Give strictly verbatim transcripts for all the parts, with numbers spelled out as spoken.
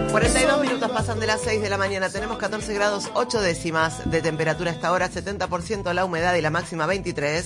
cuarenta y dos minutos pasan de las seis de la mañana. Tenemos catorce grados ocho décimas de temperatura a esta hora, setenta por ciento la humedad y la máxima veintitrés.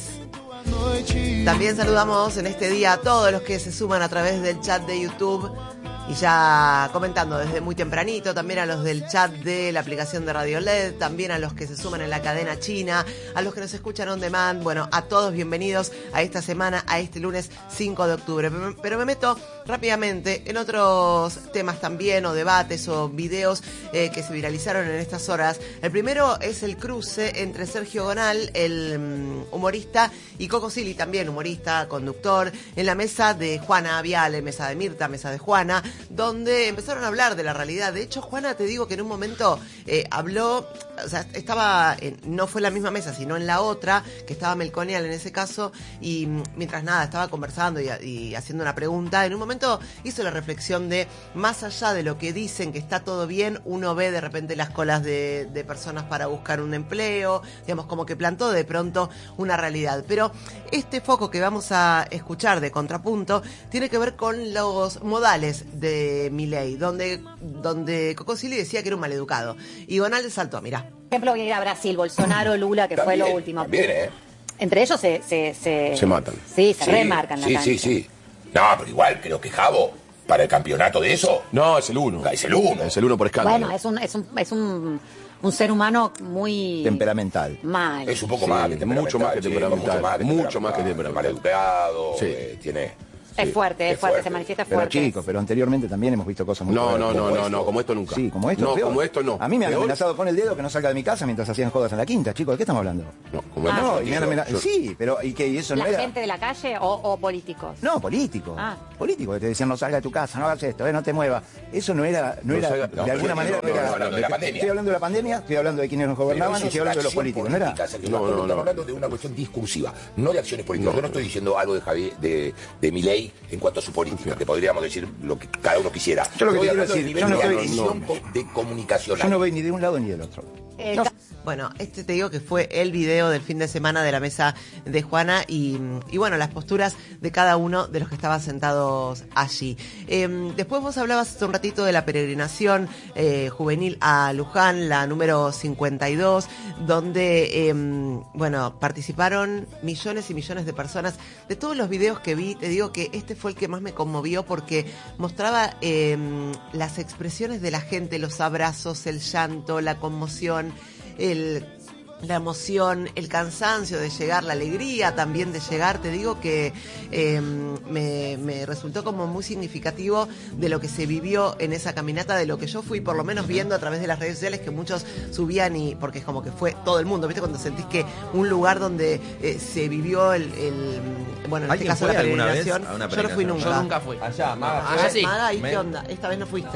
También saludamos en este día a todos los que se suman a través del chat de YouTube y ya comentando desde muy tempranito, también a los del chat de la aplicación de Radio L E D, también a los que se suman en la cadena china, a los que nos escuchan on demand. Bueno, a todos bienvenidos a esta semana, a este lunes cinco de octubre. Pero me meto rápidamente en otros temas también, o debates o videos eh, que se viralizaron en estas horas. El primero es el cruce entre Sergio Gonal, el um, humorista, y Coco Silly, también humorista, conductor, en la mesa de Juana Viale, mesa de Mirta, mesa de Juana, donde empezaron a hablar de la realidad. De hecho, Juana, te digo que en un momento eh, habló, o sea, estaba, en, no fue en la misma mesa, sino en la otra, que estaba Melconial en ese caso, y mientras nada, estaba conversando y, y haciendo una pregunta, en un momento hizo la reflexión de, más allá de lo que dicen que está todo bien, uno ve de repente las colas de, de personas para buscar un empleo, digamos, como que plantó de pronto una realidad. Pero este foco que vamos a escuchar de contrapunto tiene que ver con los modales de Milei, donde, donde Coco Silly decía que era un maleducado. Y Gonal saltó, mirá. Por ejemplo, ir a Brasil, Bolsonaro, Lula, que también, fue lo último. También, ¿eh? Entre ellos se... Se, se, se matan. Sí, se sí, remarcan la Sí, cancha. sí, sí. No, pero igual, creo que Javo, para el campeonato de eso... No, es el uno. Es el uno. Es el uno por escándalo. Bueno, es un, es un, es un, un ser humano muy... temperamental. Mal. Es un poco Sí, más que mucho más que sí, temperamental. mucho más que Mucho más que temperamental. temperamental. Mal educado, Sí. eh, tiene... Es sí, fuerte, es fuerte, se manifiesta Pero fuerte. chicos, pero anteriormente también hemos visto cosas muy No, no, fuertes. no, Como no, esto. no, como esto nunca. Sí, como esto. No, peor. como esto no. A mí me han Peor. amenazado con el dedo que no salga de mi casa mientras hacían jodas en la quinta, chicos. ¿De qué estamos hablando? No, como Ah, esto No, no. y me han amenazado. Sí, pero ¿y qué? ¿Y eso ¿La no era? gente de la calle o, o políticos? No, políticos. Ah. Políticos que te decían no salga de tu casa, no hagas esto, eh, no te muevas. Eso no era, no, No era, salga- de no, alguna pero manera no, no, no, era. no, hablando de la pandemia. Estoy hablando de la pandemia, estoy hablando de quienes nos Pero gobernaban eso y estoy es hablando de los acción políticos, ¿no era? política, Sergio. No, Nosotros no, no. estamos hablando de una cuestión discursiva, no de acciones políticas. No. Yo no estoy diciendo algo de Javier, de, de Milei en cuanto a su política, que podríamos decir lo que cada uno quisiera. Yo lo que Estoy te quiero hablando del decir, nivel yo no de estoy- agresión no. co- de comunicación. Yo no voy ni de un lado ni del otro. Eh, No. Bueno, este te digo que fue el video del fin de semana de la mesa de Juana y, y bueno, las posturas de cada uno de los que estaban sentados allí. Eh, después vos hablabas hace un ratito de la peregrinación eh, juvenil a Luján, la número cincuenta y dos, donde, eh, bueno, participaron millones y millones de personas. De todos los videos que vi, te digo que este fue el que más me conmovió porque mostraba eh, las expresiones de la gente, los abrazos, el llanto, la conmoción, el, la emoción, el cansancio de llegar, la alegría también de llegar. Te digo que eh, me, me resultó como muy significativo de lo que se vivió en esa caminata, de lo que yo fui por lo menos viendo a través de las redes sociales, que muchos subían, y porque es como que fue todo el mundo, ¿viste? Cuando sentís que un lugar donde eh, se vivió el, el bueno, en este caso la peregrinación. a una Yo no fui nunca. Yo nunca fui. Allá, Maga. Allá sí. Maga, ¿y Me- qué onda? Esta vez no fuiste.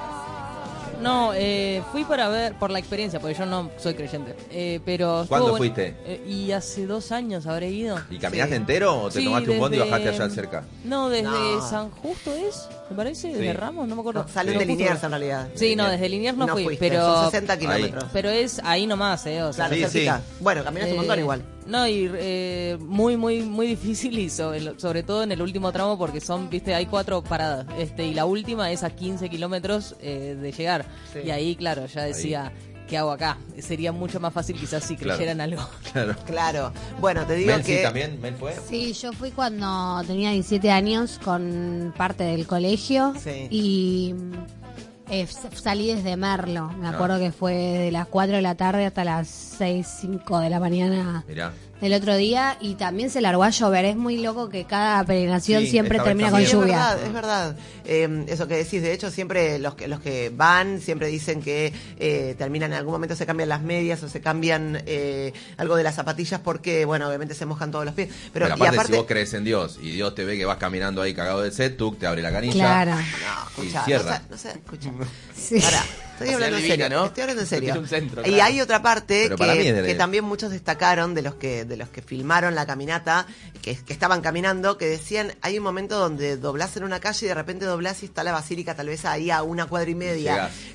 No, eh, fui para ver, por la experiencia, porque yo no soy creyente. Eh, pero ¿Cuándo estuvo bueno. fuiste? Eh, y hace dos años habré ido. ¿Y caminaste Sí. entero o te Sí, tomaste un bondi y desde- bajaste allá cerca? No, desde No. San Justo es, me parece, desde Sí. Ramos, no me acuerdo. No, salen No, de justo- Liniers en realidad. Sí, no, desde Liniers no, No fui, fuiste, pero son sesenta kilómetros. pero es ahí nomás, eh, o sea, Claro, Sí, cerquita. sí. Bueno, caminaste un montón Eh, igual. No, y eh, muy, muy, muy difícil y sobre, sobre todo en el último tramo porque son, viste, hay cuatro paradas, este, y la última es a quince kilómetros eh, de llegar. Sí. Y ahí, claro, ya decía, ¿qué hago acá? Sería mucho más fácil quizás si Claro. creyeran algo. Claro. Claro. Bueno, te digo Mel, sí, que... también, Mel fue. Sí, yo fui cuando tenía diecisiete años con parte del colegio Sí. y eh, salí desde Merlo. Me Ah. acuerdo que fue de las cuatro de la tarde hasta las seis, cinco de la mañana Mirá. del otro día y también se largó a llover. Es muy loco que cada peregrinación Sí, siempre esta vez termina con Sí, también. es lluvia. verdad, es verdad. Eh, eso que decís, de hecho, siempre los que los que van siempre dicen que eh, terminan en algún momento, se cambian las medias o se cambian eh, algo de las zapatillas porque, bueno, obviamente se mojan todos los pies. Pero, Pero y aparte, aparte, si vos crees en Dios y Dios te ve que vas caminando ahí cagado del set, tú te abre la canilla Claro. no, y escuchá, cierra. no sé, no sé, escucha. Sí. Pará, estoy hablando en divina, serio, ¿no? estoy hablando en serio. Tiene un centro, Y claro. hay otra parte Pero para mí es que, de- que también muchos destacaron de los que de los que filmaron la caminata, que, que estaban caminando, que decían, hay un momento donde doblás en una calle y de repente doblás y está la basílica tal vez ahí a una cuadra y media. Llegás.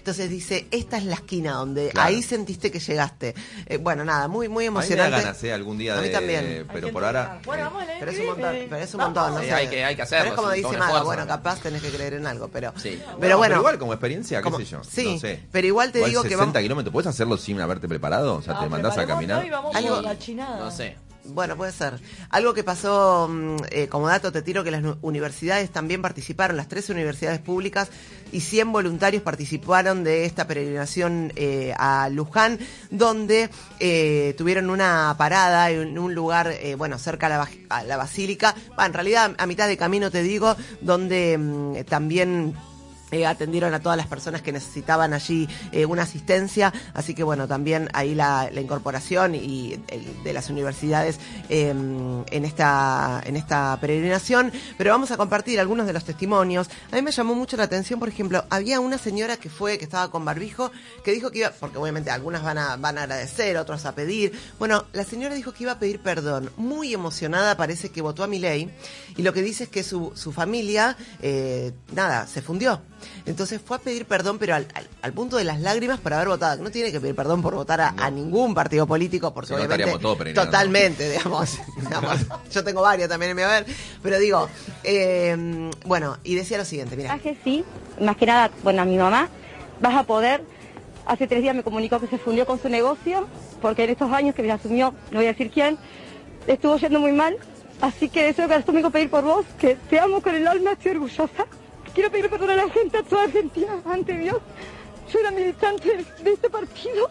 Entonces dice, esta es la esquina donde Claro. ahí sentiste que llegaste. Eh, bueno, nada, muy muy A mí me da emocionante. ganas, ¿eh? Algún día A mí de... también. Pero por ahora... Bueno, vamos a leer. Pero es un montón, pero es un montón, no Sí, sé. hay que- hay que hacerlo, Pero es como es un- dice un Maga, esfuerzo. bueno, capaz tenés que creer en algo, pero... Sí. Pero No, bueno. igual como experiencia, qué como- sé yo. sí, no sé. pero igual te Igual digo que sesenta vamos... kilómetros, ¿puedes hacerlo sin haberte preparado? O sea, te mandás a caminar. Y vamos Algo- por la chinada. No sé. Bueno, puede ser. Algo que pasó, mm, eh, como dato te tiro, que las nu- universidades también participaron, las tres universidades públicas y cien voluntarios participaron de esta peregrinación eh, a Luján, donde eh, tuvieron una parada en un lugar, eh, bueno, cerca a la, baj- a la basílica, bah, en realidad a mitad de camino te digo, donde mm, también... Eh, atendieron a todas las personas que necesitaban allí eh, una asistencia, así que bueno, también ahí la, la incorporación y el, de las universidades eh, en esta en esta peregrinación, pero vamos a compartir algunos de los testimonios. A mí me llamó mucho la atención, por ejemplo, había una señora que fue, que estaba con barbijo, que dijo que iba, porque obviamente algunas van a, van a agradecer, otros a pedir, bueno, la señora dijo que iba a pedir perdón, muy emocionada, parece que votó a Milei, y lo que dice es que su, su familia, eh, nada, se fundió. Entonces fue a pedir perdón, pero al, al, al punto de las lágrimas por haber votado. No tiene que pedir perdón por votar a, No. a ningún partido político, porque Si no, obviamente estaríamos todos peregrinando. totalmente, digamos, digamos. Yo tengo varios también en mi haber, pero digo, eh, bueno, y decía lo siguiente, mira. mensaje sí, más que nada, bueno, a mi mamá, vas a poder, hace tres días me comunicó que se fundió con su negocio, porque en estos años que me asumió, no voy a decir quién, estuvo yendo muy mal, así que deseo que ahora domingo pedir por vos, que te amo con el alma, estoy orgullosa, quiero pedir perdón a la gente, a toda Argentina, ante Dios, yo era militante de, de este partido,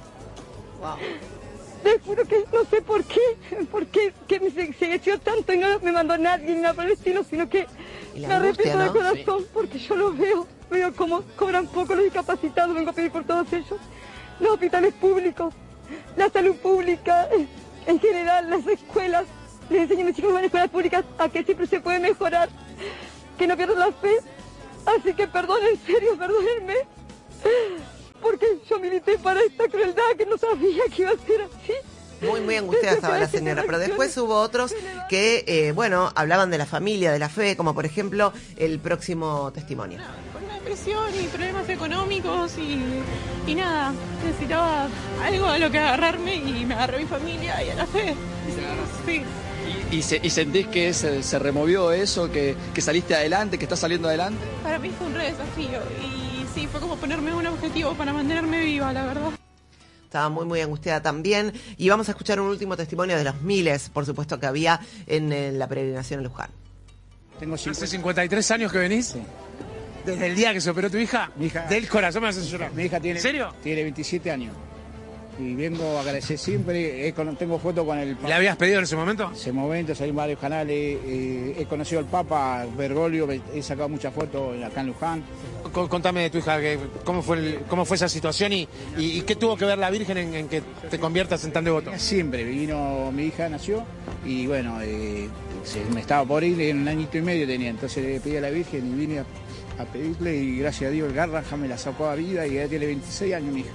te juro que no sé por qué, por qué que me se, se echó tanto y no me mandó nadie ni nada por el estilo, sino que Y la me angustia, arrepiento de ¿no? corazón porque yo lo veo, veo cómo cobran poco los discapacitados, vengo a pedir por todos ellos, los hospitales públicos, la salud pública, en general las escuelas, les enseño a mis hijos en escuelas públicas a que siempre se puede mejorar, que no pierdan la fe, así que perdón, en serio, perdónenme. Porque yo milité para esta crueldad que no sabía que iba a ser así. Muy, muy angustiada estaba la señora, pero después hubo otros que, eh, bueno, hablaban de la familia, de la fe, como por ejemplo el próximo testimonio. Con una depresión y problemas económicos y, y nada, necesitaba algo a lo que agarrarme y me agarré a mi familia y a la fe. Sí. ¿Y, y, se- y sentís que se, se removió eso, que, que saliste adelante, que estás saliendo adelante? Para mí fue un re desafío y sí, fue como ponerme un objetivo para mantenerme viva, la verdad. Estaba muy, muy angustiada también. Y vamos a escuchar un último testimonio de los miles, por supuesto, que había en, eh, la peregrinación a Luján. Tengo Hace cincuenta y tres años que venís. Desde el día que se operó tu hija. Mi hija- Del corazón me haces llorar. Mi hija tiene, ¿En serio? tiene veintisiete años. Y vengo a agradecer siempre. He con- tengo fotos con el ¿Le habías pedido en ese momento? ese momento, salí en varios canales. eh, he conocido al Papa Bergoglio, he sacado muchas fotos acá en Luján. C- Contame de tu hija, que, cómo, fue el- cómo fue esa situación y, y, y qué tuvo que ver la Virgen en, en que te conviertas en tan devoto. Siempre vino, mi hija nació y bueno, eh, se, me estaba por ir, en un añito y medio tenía. Entonces le pedí a la Virgen y vine a, a pedirle y gracias a Dios el Garraja me la sacó a vida y ya tiene veintiséis años mi hija.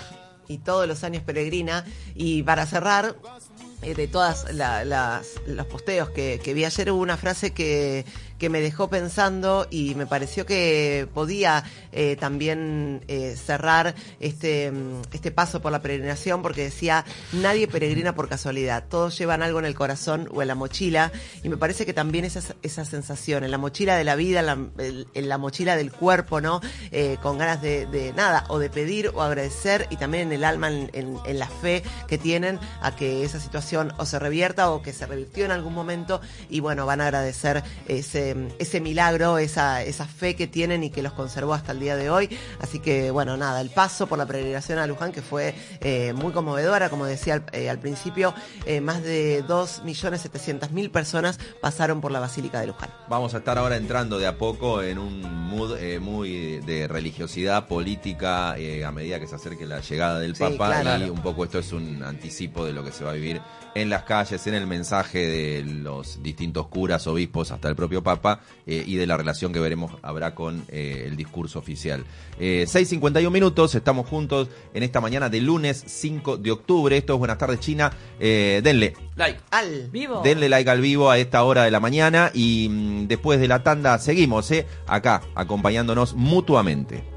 Y todos los años peregrina. Y para cerrar, eh, de todas la- las, los posteos que, que vi ayer, hubo una frase que, que me dejó pensando y me pareció que podía eh, también eh, cerrar este, mm, este paso por la peregrinación, porque decía, nadie peregrina por casualidad, todos llevan algo en el corazón o en la mochila, y me parece que también esa, esa sensación, en la mochila de la vida, en la, el- en la mochila del cuerpo, ¿no? Eh, con ganas de, de nada, o de pedir o agradecer, y también en el alma, en, en- en la fe que tienen a que esa situación o se revierta o que se revirtió en algún momento, y bueno, van a agradecer ese, ese milagro, esa, esa fe que tienen y que los conservó hasta el día de hoy. Así que bueno, nada, el paso por la peregrinación a Luján, que fue eh, muy conmovedora, como decía al, eh, al principio, eh, más de dos millones setecientas mil personas pasaron por la Basílica de Luján. Vamos a estar ahora entrando de a poco en un mood eh, muy de religiosidad política eh, a medida que se acerque la llegada del Sí, Papa, claro. y un poco esto es un anticipo de lo que se va a vivir en las calles, en el mensaje de los distintos curas, obispos, hasta el propio Papa, eh, y de la relación que veremos habrá con eh, el discurso oficial. Eh, seis cincuenta y un minutos, estamos juntos en esta mañana de lunes cinco de octubre. Esto es Buenas Tardes China. Eh, denle Like. Al Vivo. Denle like al vivo a esta hora de la mañana y mm, después de la tanda seguimos, eh, acá, acompañándonos mutuamente.